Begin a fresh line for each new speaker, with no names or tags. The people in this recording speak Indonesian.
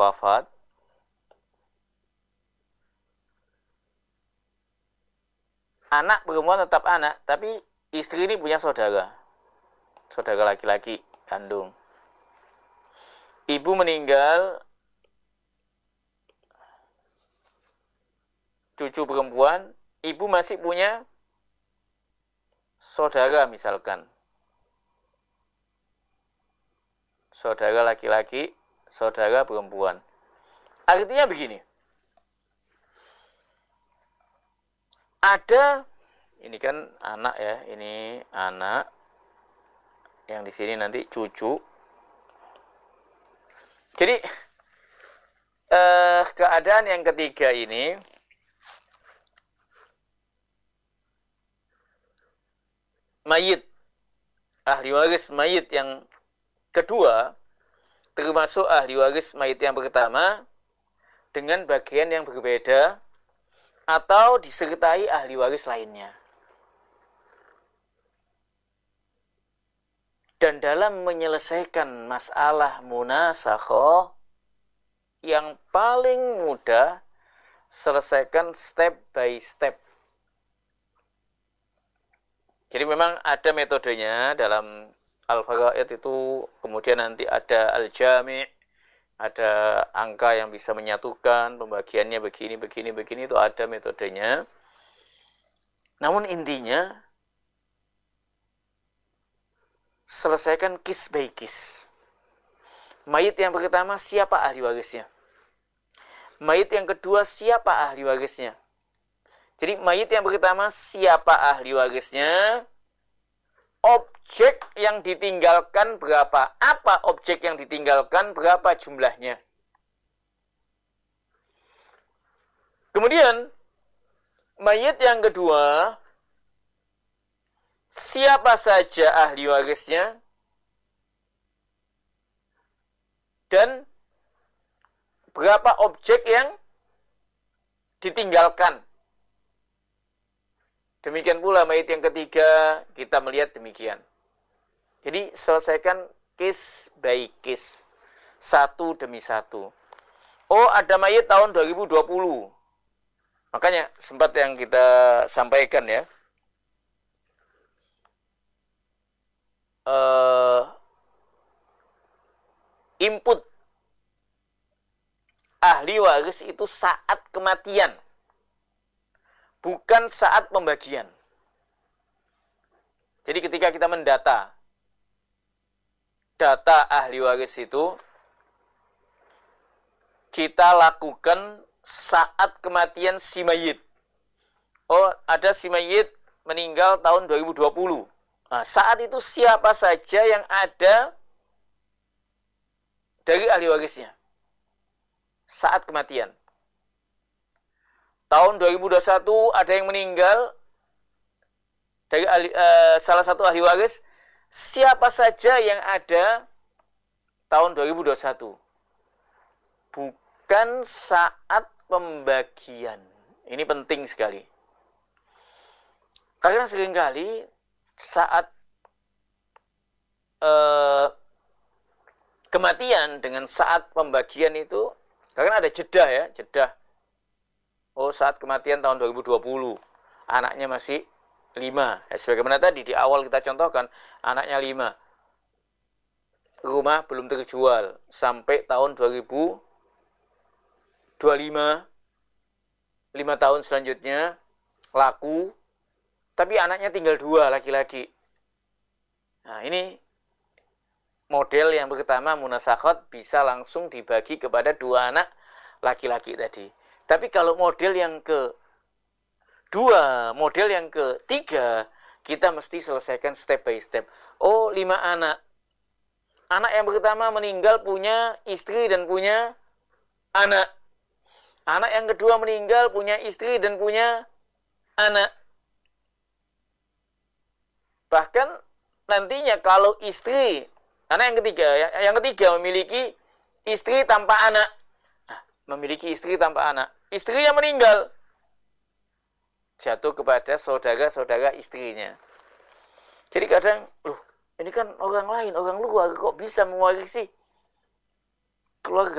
wafat, anak perempuan tetap anak, tapi istri ini punya saudara laki-laki kandung. Ibu meninggal, cucu perempuan, ibu masih punya saudara misalkan. Saudara laki-laki, saudara perempuan. Artinya begini. Ada, ini kan anak ya, ini anak, yang di sini nanti cucu. Jadi keadaan yang ketiga ini, mayit, ahli waris mayit yang kedua, termasuk ahli waris mayit yang pertama, dengan bagian yang berbeda, atau disertai ahli waris lainnya. Dan dalam menyelesaikan masalah munasakhoh, yang paling mudah, selesaikan step by step. Jadi memang ada metodenya dalam Al-Faraid itu, kemudian nanti ada Al-Jami', ada angka yang bisa menyatukan, pembagiannya begini, itu ada metodenya. Namun intinya, selesaikan case by case. Mayit yang pertama, siapa ahli warisnya? Mayit yang kedua, siapa ahli warisnya? Jadi mayit yang pertama, siapa ahli warisnya? Objek yang ditinggalkan berapa? Apa objek yang ditinggalkan? Berapa jumlahnya? Kemudian, mayit yang kedua, siapa saja ahli warisnya? Dan berapa objek yang ditinggalkan? Demikian pula mayit yang ketiga, kita melihat demikian. Jadi selesaikan case by case, satu demi satu. Oh, ada mayit tahun 2020. Makanya sempat yang kita sampaikan ya. Input ahli waris itu saat kematian, bukan saat pembagian. Jadi ketika kita mendata data ahli waris itu, kita lakukan saat kematian si mayit. Oh, ada si mayit meninggal tahun 2020. Nah, saat itu siapa saja yang ada dari ahli warisnya? Saat kematian. Tahun 2021 ada yang meninggal dari salah satu ahli waris. Siapa saja yang ada tahun 2021? Bukan saat pembagian. Ini penting sekali. Karena seringkali saat kematian dengan saat pembagian itu, karena ada jeda ya, jeda. Oh, saat kematian tahun 2020, anaknya masih 5. Sebagaimana tadi di awal kita contohkan, anaknya 5. Rumah belum terjual sampai tahun 2025. 5 tahun selanjutnya laku, tapi anaknya tinggal 2 laki-laki. Nah, ini model yang pertama, munasakhot bisa langsung dibagi kepada 2 anak laki-laki tadi. Tapi kalau model yang kedua, model yang ketiga, kita mesti selesaikan step by step. Oh, 5 anak. Anak yang pertama meninggal punya istri dan punya anak. Anak yang kedua meninggal punya istri dan punya anak. Bahkan nantinya kalau istri, anak yang ketiga memiliki istri tanpa anak. Memiliki istri tanpa anak. Istrinya meninggal, jatuh kepada saudara-saudara istrinya. Jadi kadang, loh, ini kan orang lain, orang luar, kok bisa mewarisi keluarga